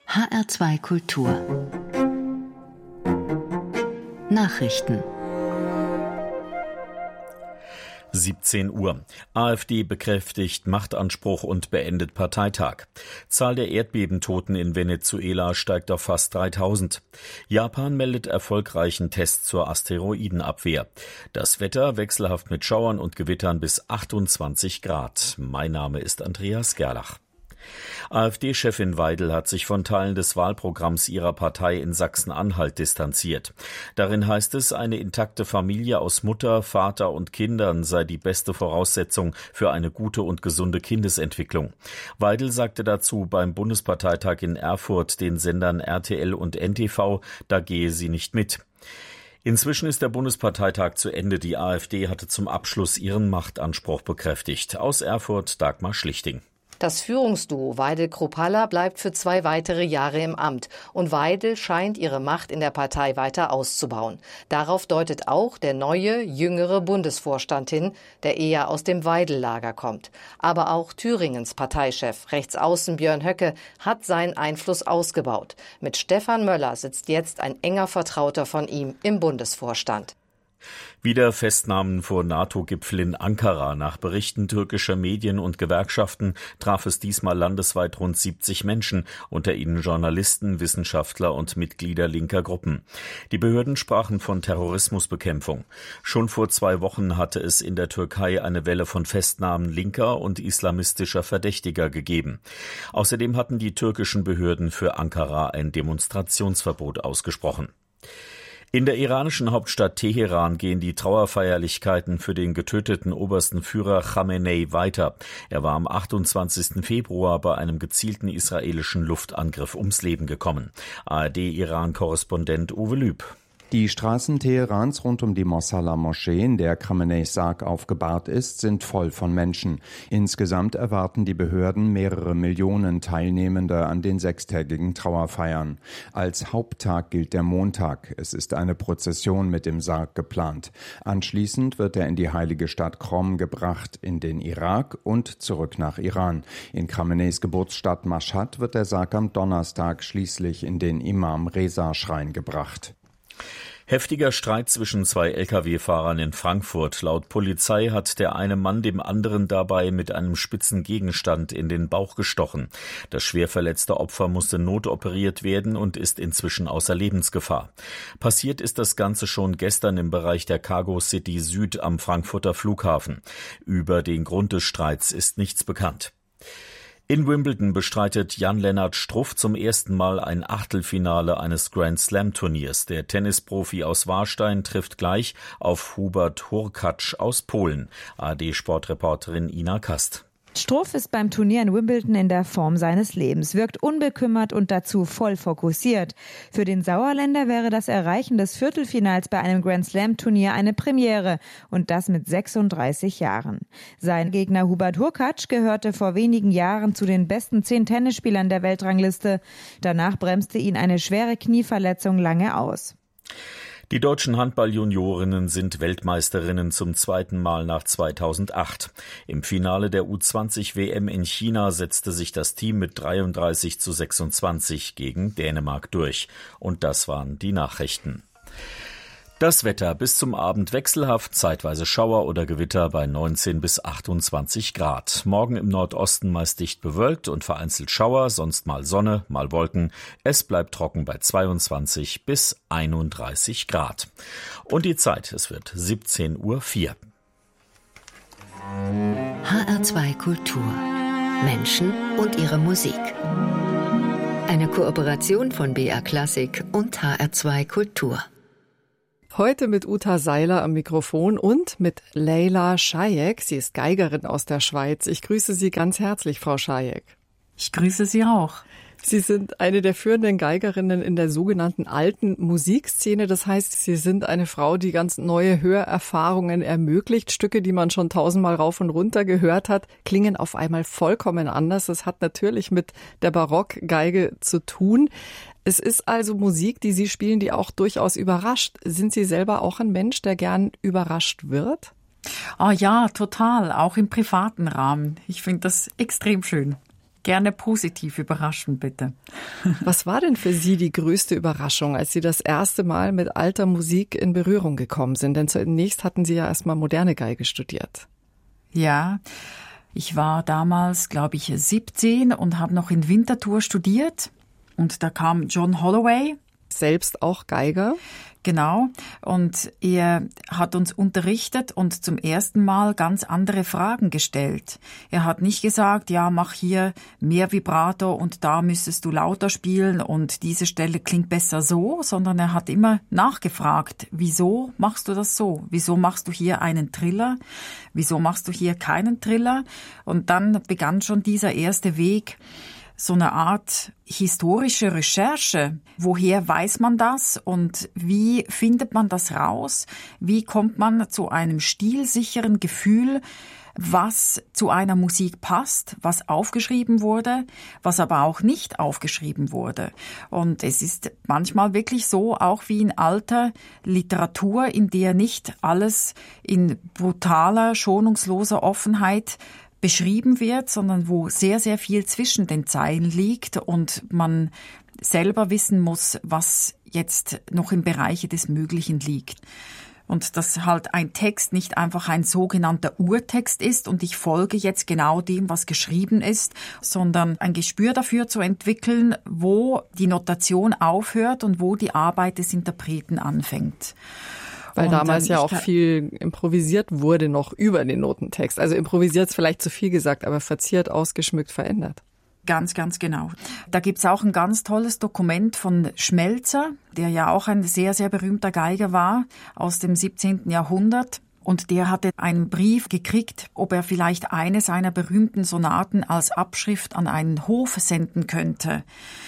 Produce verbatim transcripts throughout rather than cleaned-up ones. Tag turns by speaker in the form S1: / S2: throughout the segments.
S1: H R zwei Kultur Nachrichten.
S2: siebzehn Uhr. AfD bekräftigt Machtanspruch und beendet Parteitag. Zahl der Erdbebentoten in Venezuela steigt auf fast dreitausend. Japan meldet erfolgreichen Test zur Asteroidenabwehr. Das Wetter wechselhaft mit Schauern und Gewittern bis achtundzwanzig Grad. Mein Name ist Andreas Gerlach. AfD-Chefin Weidel hat sich von Teilen des Wahlprogramms ihrer Partei in Sachsen-Anhalt distanziert. Darin heißt es, eine intakte Familie aus Mutter, Vater und Kindern sei die beste Voraussetzung für eine gute und gesunde Kindesentwicklung. Weidel sagte dazu beim Bundesparteitag in Erfurt den Sendern R T L und N T V, da gehe sie nicht mit. Inzwischen ist der Bundesparteitag zu Ende. Die AfD hatte zum Abschluss ihren Machtanspruch bekräftigt. Aus Erfurt Dagmar Schlichting.
S3: Das Führungsduo Weidel-Kruppalla bleibt für zwei weitere Jahre im Amt und Weidel scheint ihre Macht in der Partei weiter auszubauen. Darauf deutet auch der neue, jüngere Bundesvorstand hin, der eher aus dem Weidel-Lager kommt. Aber auch Thüringens Parteichef, Rechtsaußen Björn Höcke, hat seinen Einfluss ausgebaut. Mit Stefan Möller sitzt jetzt ein enger Vertrauter von ihm im Bundesvorstand.
S2: Wieder Festnahmen vor NATO-Gipfel in Ankara. Nach Berichten türkischer Medien und Gewerkschaften traf es diesmal landesweit rund siebzig Menschen, unter ihnen Journalisten, Wissenschaftler und Mitglieder linker Gruppen. Die Behörden sprachen von Terrorismusbekämpfung. Schon vor zwei Wochen hatte es in der Türkei eine Welle von Festnahmen linker und islamistischer Verdächtiger gegeben. Außerdem hatten die türkischen Behörden für Ankara ein Demonstrationsverbot ausgesprochen. In der iranischen Hauptstadt Teheran gehen die Trauerfeierlichkeiten für den getöteten obersten Führer Khamenei weiter. Er war am achtundzwanzigsten Februar bei einem gezielten israelischen Luftangriff ums Leben gekommen. A R D-Iran-Korrespondent Uwe Lüb.
S4: Die Straßen Teherans rund um die Mosalla-Moschee, in der Khameneis Sarg aufgebahrt ist, sind voll von Menschen. Insgesamt erwarten die Behörden mehrere Millionen Teilnehmende an den sechstägigen Trauerfeiern. Als Haupttag gilt der Montag. Es ist eine Prozession mit dem Sarg geplant. Anschließend wird er in die heilige Stadt Qom gebracht, in den Irak und zurück nach Iran. In Khameneis Geburtsstadt Mashhad wird der Sarg am Donnerstag schließlich in den Imam-Reza-Schrein gebracht.
S2: Heftiger Streit zwischen zwei L K W-Fahrern in Frankfurt. Laut Polizei hat der eine Mann dem anderen dabei mit einem spitzen Gegenstand in den Bauch gestochen. Das schwer verletzte Opfer musste notoperiert werden und ist inzwischen außer Lebensgefahr. Passiert ist das Ganze schon gestern im Bereich der Cargo City Süd am Frankfurter Flughafen. Über den Grund des Streits ist nichts bekannt. In Wimbledon bestreitet Jan-Lennart Struff zum ersten Mal ein Achtelfinale eines Grand-Slam-Turniers. Der Tennisprofi aus Warstein trifft gleich auf Hubert Hurkacz aus Polen. A R D-Sportreporterin Ina Kast.
S5: Struff ist beim Turnier in Wimbledon in der Form seines Lebens, wirkt unbekümmert und dazu voll fokussiert. Für den Sauerländer wäre das Erreichen des Viertelfinals bei einem Grand-Slam-Turnier eine Premiere und das mit sechsunddreißig Jahren. Sein Gegner Hubert Hurkacz gehörte vor wenigen Jahren zu den besten zehn Tennisspielern der Weltrangliste. Danach bremste ihn eine schwere Knieverletzung lange aus.
S2: Die deutschen Handball-Juniorinnen sind Weltmeisterinnen zum zweiten Mal nach zweitausendacht. Im Finale der U zwanzig W M in China setzte sich das Team mit dreiunddreißig zu sechsundzwanzig gegen Dänemark durch. Und das waren die Nachrichten. Das Wetter bis zum Abend wechselhaft, zeitweise Schauer oder Gewitter bei neunzehn bis achtundzwanzig Grad. Morgen im Nordosten meist dicht bewölkt und vereinzelt Schauer, sonst mal Sonne, mal Wolken. Es bleibt trocken bei zweiundzwanzig bis einunddreißig Grad. Und die Zeit, es wird siebzehn Uhr vier.
S1: H R zwei Kultur. Menschen und ihre Musik. Eine Kooperation von B R Klassik und H R zwei Kultur.
S6: Heute mit Uta Seiler am Mikrofon und mit Leyla Schajek. Sie ist Geigerin aus der Schweiz. Ich grüße Sie ganz herzlich, Frau Schajek.
S7: Ich grüße Sie auch.
S6: Sie sind eine der führenden Geigerinnen in der sogenannten alten Musikszene. Das heißt, Sie sind eine Frau, die ganz neue Hörerfahrungen ermöglicht. Stücke, die man schon tausendmal rauf und runter gehört hat, klingen auf einmal vollkommen anders. Das hat natürlich mit der Barockgeige zu tun. Es ist also Musik, die Sie spielen, die auch durchaus überrascht. Sind Sie selber auch ein Mensch, der gern überrascht wird?
S7: Oh ja, total. Auch im privaten Rahmen. Ich finde das extrem schön. Gerne positiv überraschen, bitte.
S6: Was war denn für Sie die größte Überraschung, als Sie das erste Mal mit alter Musik in Berührung gekommen sind? Denn zunächst hatten Sie ja erstmal moderne Geige studiert.
S7: Ja, ich war damals, glaube ich, siebzehn und habe noch in Winterthur studiert. Und da kam John Holloway.
S6: Selbst auch Geiger?
S7: Genau. Und er hat uns unterrichtet und zum ersten Mal ganz andere Fragen gestellt. Er hat nicht gesagt, ja, mach hier mehr Vibrato und da müsstest du lauter spielen und diese Stelle klingt besser so, sondern er hat immer nachgefragt, wieso machst du das so? Wieso machst du hier einen Triller? Wieso machst du hier keinen Triller? Und dann begann schon dieser erste Weg, so eine Art historische Recherche. Woher weiß man das und wie findet man das raus? Wie kommt man zu einem stilsicheren Gefühl, was zu einer Musik passt, was aufgeschrieben wurde, was aber auch nicht aufgeschrieben wurde. Und es ist manchmal wirklich so, auch wie in alter Literatur, in der nicht alles in brutaler, schonungsloser Offenheit beschrieben wird, sondern wo sehr, sehr viel zwischen den Zeilen liegt und man selber wissen muss, was jetzt noch im Bereiche des Möglichen liegt. Und dass halt ein Text nicht einfach ein sogenannter Urtext ist und ich folge jetzt genau dem, was geschrieben ist, sondern ein Gespür dafür zu entwickeln, wo die Notation aufhört und wo die Arbeit des Interpreten anfängt.
S6: Weil
S7: und
S6: damals ja auch
S7: kann,
S6: viel improvisiert wurde noch über den Notentext. Also improvisiert ist vielleicht zu viel gesagt, aber verziert, ausgeschmückt, verändert.
S7: Ganz, ganz genau. Da gibt's auch ein ganz tolles Dokument von Schmelzer, der ja auch ein sehr, sehr berühmter Geiger war aus dem siebzehnten Jahrhundert. Und der hatte einen Brief gekriegt, ob er vielleicht eine seiner berühmten Sonaten als Abschrift an einen Hof senden könnte.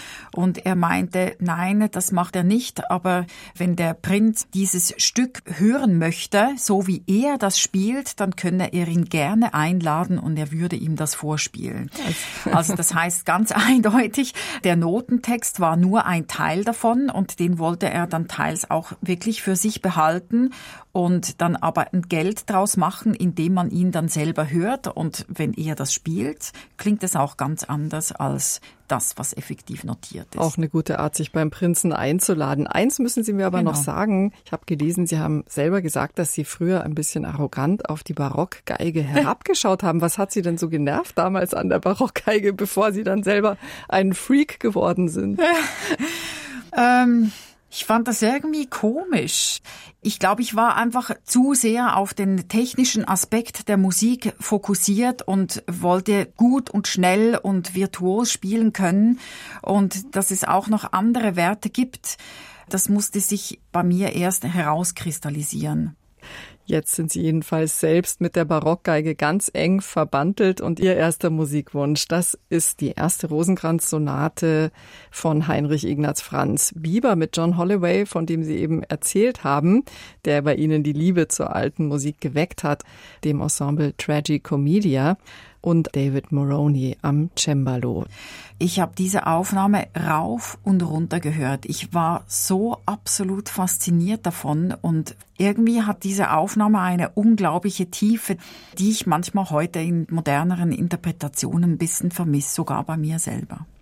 S7: Und er meinte, nein, das macht er nicht, aber wenn der Prinz dieses Stück hören möchte, so wie er das spielt, dann könne er ihn gerne einladen und er würde ihm das vorspielen. Also das heißt ganz eindeutig, der Notentext war nur ein Teil davon und den wollte er dann teils auch wirklich für sich behalten und dann aber ein Geld draus machen, indem man ihn dann selber hört. Und wenn er das spielt, klingt es auch ganz anders als das, was effektiv notiert ist.
S6: Auch eine gute Art, sich beim Prinzen einzuladen. Eins müssen Sie mir aber genau. noch sagen. Ich habe gelesen, Sie haben selber gesagt, dass Sie früher ein bisschen arrogant auf die Barockgeige herabgeschaut haben. Was hat Sie denn so genervt damals an der Barockgeige, bevor Sie dann selber ein Freak geworden sind?
S7: ähm... Ich fand das irgendwie komisch. Ich glaube, ich war einfach zu sehr auf den technischen Aspekt der Musik fokussiert und wollte gut und schnell und virtuos spielen können. Und dass es auch noch andere Werte gibt, das musste sich bei mir erst herauskristallisieren.
S6: Jetzt sind Sie jedenfalls selbst mit der Barockgeige ganz eng verbandelt und Ihr erster Musikwunsch, das ist die erste Rosenkranz-Sonate von Heinrich Ignaz Franz. Bieber mit John Holloway, von dem Sie eben erzählt haben, der bei Ihnen die Liebe zur alten Musik geweckt hat, dem Ensemble Tragicomedia und David Moroney am Cembalo.
S7: Ich habe diese Aufnahme rauf und runter gehört. Ich war so absolut fasziniert davon und irgendwie hat diese Aufnahme eine unglaubliche Tiefe, die ich manchmal heute in moderneren Interpretationen ein bisschen vermisse, sogar bei mir selber.